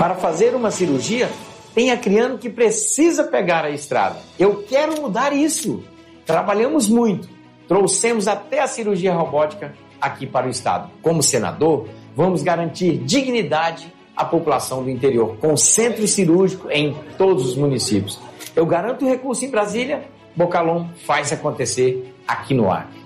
Para fazer uma cirurgia, tem acriano que precisa pegar a estrada. Eu quero mudar isso. Trabalhamos muito. Trouxemos até a cirurgia robótica aqui para o estado. Como senador, vamos garantir dignidade à população do interior, com centro cirúrgico em todos os municípios. Eu garanto o recurso em Brasília, Bocalhon faz acontecer aqui no ar.